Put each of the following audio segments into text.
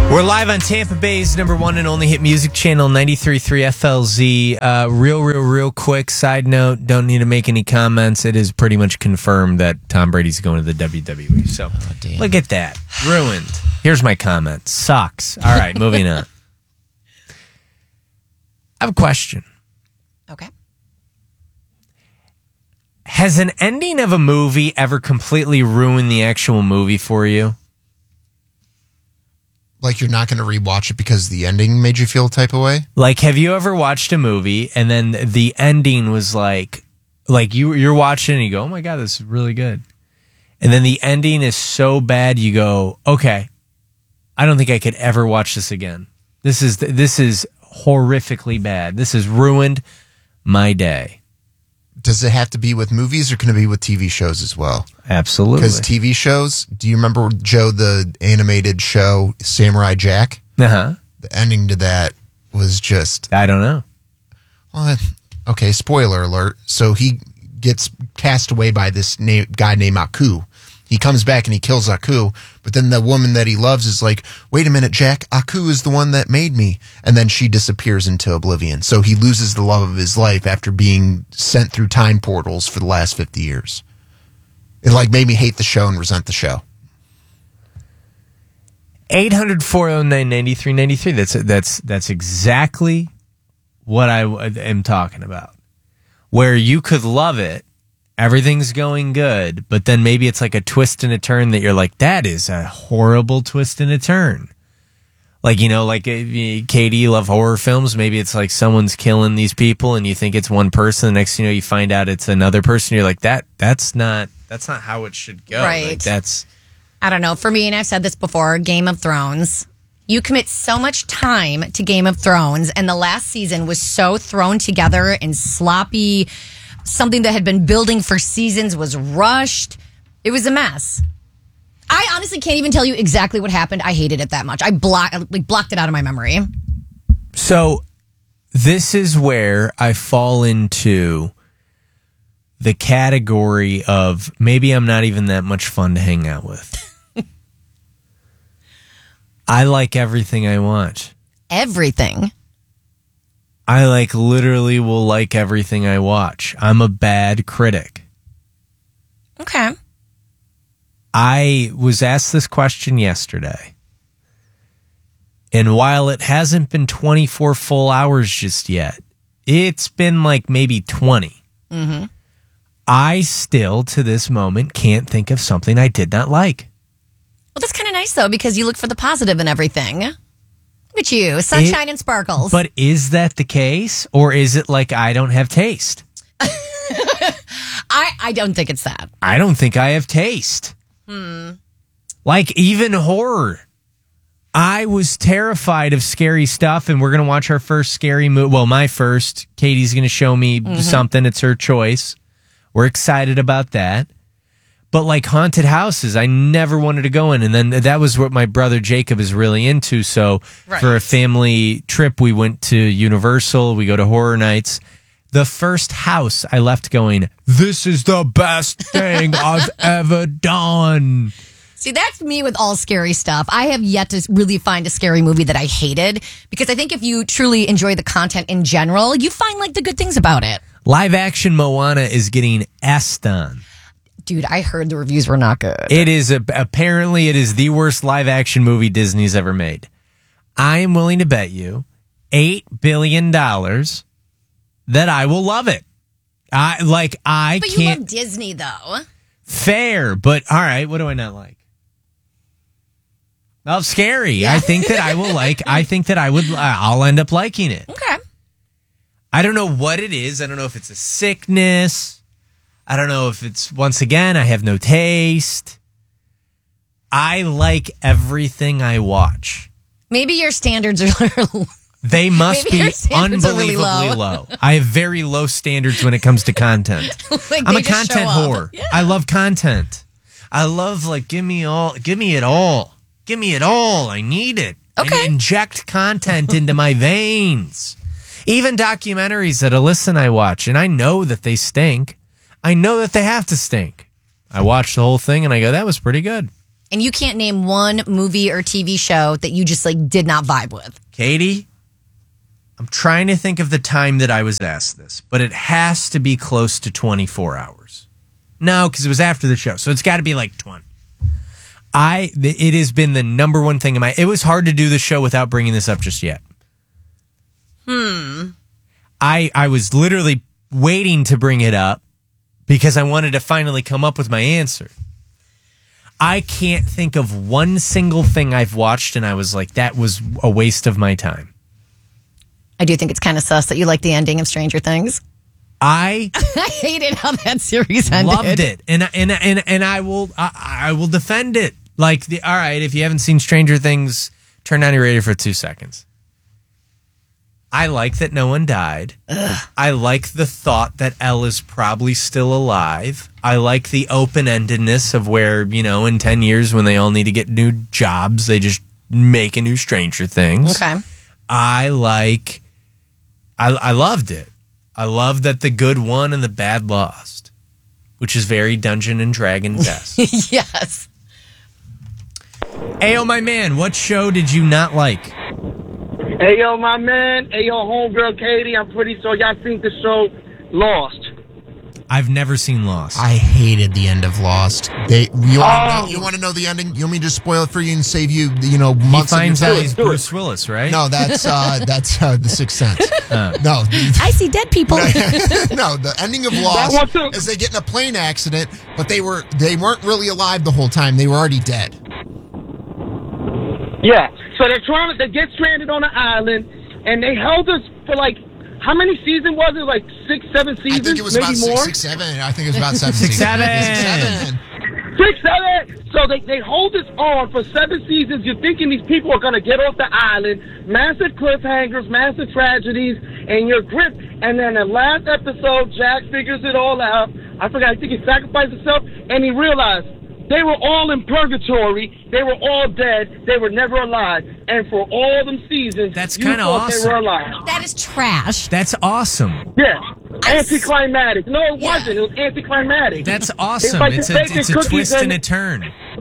We're live on Tampa Bay's number one and only hit music channel, 93.3 FLZ. Real quick side note, don't need to make any comments. It is pretty much confirmed that Tom Brady's going to the WWE. So look at that. Ruined. Here's my comment. Sucks. All right, moving on. I have a question. Okay. Has an ending of a movie ever completely ruined the actual movie for you? Like you're not going to rewatch it because the ending made you feel a type of way? Like, have you ever watched a movie and then the ending was like you're watching and you go, oh my God, this is really good. And then the ending is so bad you go, okay, I don't think I could ever watch this again. This is horrifically bad. This has ruined my day. Does it have to be with movies or can it be with TV shows as well? Absolutely. Because TV shows, do you remember, Joe, the animated show Samurai Jack? Uh-huh. The ending to that was just... I don't know. Well, okay, spoiler alert. So he gets cast away by this guy named Aku. He comes back and he kills Aku, but then the woman that he loves is like, wait a minute, Jack, Aku is the one that made me. And then she disappears into oblivion. So he loses the love of his life after being sent through time portals for the last 50 years. It made me hate the show and resent the show. 800-409-9393. That's exactly what I am talking about. Where you could love it, everything's going good, but then maybe it's like a twist and a turn that you're like, that is a horrible twist and a turn. Like, Katie, you love horror films. Maybe it's like someone's killing these people and you think it's one person. The next thing you know, you find out it's another person. You're like, that's not how it should go. Right. Like, I don't know. For me, and I've said this before, Game of Thrones. You commit so much time to Game of Thrones, and the last season was so thrown together and sloppy. Something that had been building for seasons was rushed. It was a mess. I honestly can't even tell you exactly what happened. I hated it that much. I blocked it out of my memory. So this is where I fall into the category of maybe I'm not even that much fun to hang out with. I like everything I watch. Everything? I literally will like everything I watch. I'm a bad critic. Okay. I was asked this question yesterday. And while it hasn't been 24 full hours just yet, it's been maybe 20. Mm-hmm. I still, to this moment, can't think of something I did not like. Well, that's kind of nice, though, because you look for the positive in everything. Look at you, sunshine and sparkles. But is that the case? Or is it like I don't have taste? I don't think it's that. I don't think I have taste. Like even horror. I was terrified of scary stuff, and we're going to watch our first scary movie. Well, my first. Katie's going to show me something. It's her choice. We're excited about that. But haunted houses, I never wanted to go in. And then that was what my brother Jacob is really into. So for a family trip, we went to Universal. We go to horror nights. The first house I left going, this is the best thing I've ever done. See, that's me with all scary stuff. I have yet to really find a scary movie that I hated, because I think if you truly enjoy the content in general, you find the good things about it. Live action Moana is getting S'd on. Dude, I heard the reviews were not good. It is apparently it is the worst live action movie Disney's ever made. I am willing to bet you $8 billion that I will love it. But you can't. love Disney, though. Fair, but all right. What do I not like? Well, scary. Yeah. I think that I will like. I think that I'll end up liking it. Okay. I don't know what it is. I don't know if it's a sickness. I don't know if it's, once again, I have no taste. I like everything I watch. Maybe your standards are... They must be unbelievably really low. I have very low standards when it comes to content. I'm a content whore. Yeah. I love content. I love give me it all. Give me it all. I need it. Okay. I inject content into my veins. Even documentaries that Alyssa and I watch, and I know that they stink. I know that they have to stink. I watch the whole thing and I go, that was pretty good. And you can't name one movie or TV show that you just like did not vibe with. Katie, I'm trying to think of the time that I was asked this, but it has to be close to 24 hours. No, because it was after the show, so it's got to be like 20. It has been the number one thing in my... It was hard to do the show without bringing this up just yet. I was literally waiting to bring it up because I wanted to finally come up with my answer. I can't think of one single thing I've watched and I was like, that was a waste of my time. I do think it's kind of sus that you like the ending of Stranger Things. I hated how that series ended. Loved it, and I will defend it. Like all right, if you haven't seen Stranger Things, turn on your radio for 2 seconds. I like that no one died. Ugh. I like the thought that Elle is probably still alive. I like the open-endedness of where, in 10 years when they all need to get new jobs, they just make a new Stranger Things. Okay. I loved it. I love that the good won and the bad lost, which is very Dungeon and Dragons-esque. Yes. Ayo, my man, what show did you not like? Hey, yo, my man. Hey, yo, homegirl Katie. I'm pretty sure y'all seen the show Lost. I've never seen Lost. I hated the end of Lost. You want to know the ending? You want me to just spoil it for you and save you, months? He finds out he's Bruce Willis, right? No, that's The Sixth Sense. No, I see dead people. No, the ending of Lost is they get in a plane accident, but they weren't really alive the whole time. They were already dead. Yeah. So they get stranded on an island, and they held us for how many seasons was it? Like 6, 7 seasons? I think it was maybe about more? 6, 7. I think it was about 7 6, seasons. 6, 7. So they hold us on for 7 seasons. You're thinking these people are going to get off the island. Massive cliffhangers, massive tragedies, and you're gripped. And then the last episode, Jack figures it all out. I think he sacrificed himself, and he realized they were all in purgatory. They were all dead. They were never alive. And for all them seasons, that's kind of awesome. They were alive. That is trash. That's awesome. Yeah. Anticlimactic. No, it wasn't. It was anticlimactic. That's awesome. It's a twist and a turn.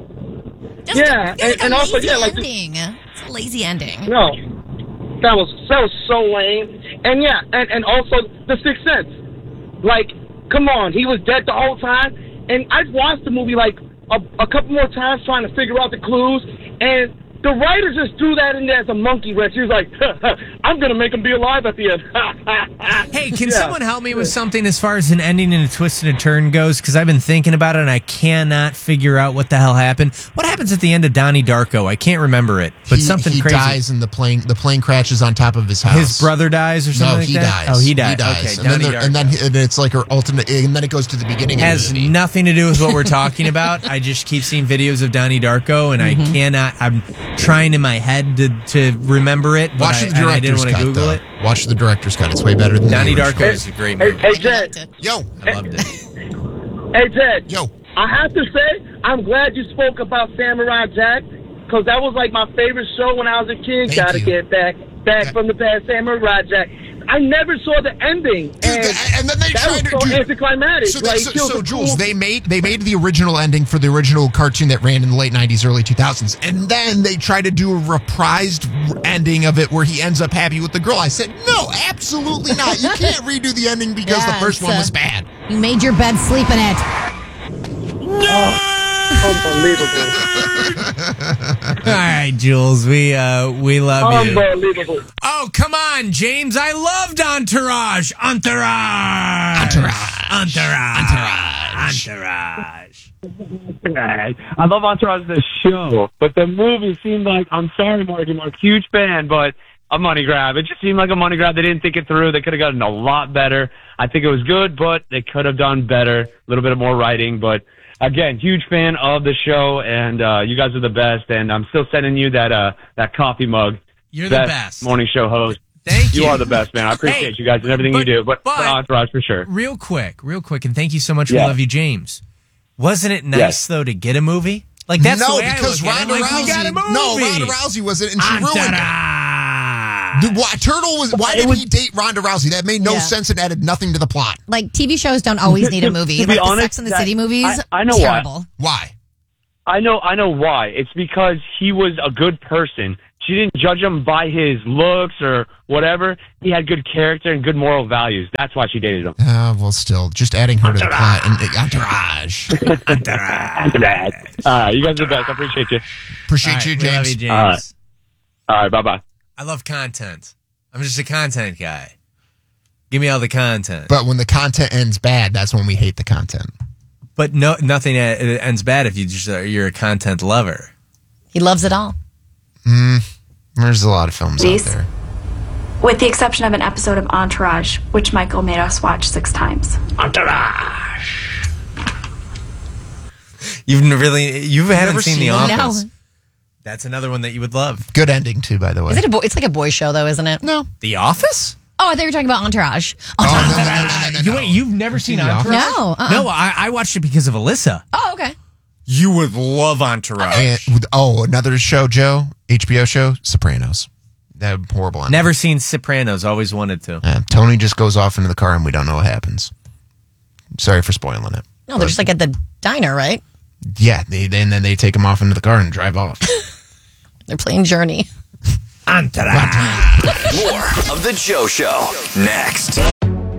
Yeah. And also, ending. It's a lazy ending. No. That was so lame. And yeah, and also The Sixth Sense. Come on. He was dead the whole time. And I've watched the movie a couple more times trying to figure out the clues, and the writer just threw that in there as a monkey wrench. He was like, I'm going to make him be alive at the end. Hey, can someone help me with something as far as an ending and a twist and a turn goes? Because I've been thinking about it, and I cannot figure out what the hell happened. What happens at the end of Donnie Darko? I can't remember it, but something he crazy. He dies in the plane. The plane crashes on top of his house. His brother dies or something like that? No, he dies. Okay, Donnie and then it's like her ultimate, and then it goes to the beginning has of the movie. Nothing to do with what we're talking about. I just keep seeing videos of Donnie Darko, and I cannot. I'm trying in my head to remember it. Watch the director's I didn't want to cut, Google though. it. Watch the director's cut. It's way better than Donnie the Darko is a great movie. Hey, Ted. Yo. I loved it. Hey, Ted. Yo. I have to say, I'm glad you spoke about Samurai Jack, because that was my favorite show when I was a kid. Gotta get back from the past, Samurai Jack. I never saw the ending, and then they tried to do anticlimactic. So Jules, they made the original ending for the original cartoon that ran in the late 90s, early 2000s, and then they tried to do a reprised ending of it where he ends up happy with the girl. I said, no, absolutely not. You can't redo the ending because the first one was bad. You made your bed, sleep in it. No. Unbelievable. All right, Jules, we love you. Unbelievable. Oh, come on, James. I loved Entourage. I love Entourage, the show, but the movie seemed like, I'm sorry, Marky Mark, huge fan, but a money grab. It just seemed like a money grab. They didn't think it through. They could have gotten a lot better. I think it was good, but they could have done better. A little bit more writing, but again, huge fan of the show, and you guys are the best, and I'm still sending you that coffee mug. You're the best. Morning show host. Thank you. You are the best, man. I appreciate you guys and everything you do, but Entourage for sure. Real quick, and thank you so much. We love you, James. Wasn't it nice, though, to get a movie? That's the way because I look at it. Ronda Rousey. We got a movie. No, Ronda Rousey wasn't, and she ruined it. Turtle was. Why did he date Ronda Rousey? That made no sense and added nothing to the plot. TV shows don't always need a movie. To be honest, the Sex and the City movies, I know terrible. Why? I know why. It's because he was a good person. She didn't judge him by his looks or whatever. He had good character and good moral values. That's why she dated him. Well, still, just adding her to the plot. Entourage. All right, you guys are the best. I appreciate you. Appreciate you, We love James. you, James. All right, bye-bye. I love content. I'm just a content guy. Give me all the content. But when the content ends bad, that's when we hate the content. But no, nothing ends bad if you're a content lover. He loves it all. There's a lot of films out there. With the exception of an episode of Entourage, which Michael made us watch 6 times. Entourage. You haven't seen The Office. No. That's another one that you would love. Good ending, too, by the way. Is it it's like a boy show, though, isn't it? No. The Office? Oh, I thought you were talking about Entourage. Wait, you've never seen Entourage? No. No, I watched it because of Alyssa. Oh, okay. You would love Entourage. And, another show, Joe, HBO show, Sopranos. That horrible ending. Never seen Sopranos. Always wanted to. Tony just goes off into the car and we don't know what happens. Sorry for spoiling it. No, they're just like at the diner, right? Yeah, and then they take him off into the car and drive off. They're playing Journey. Entourage. More of The Joe Show next.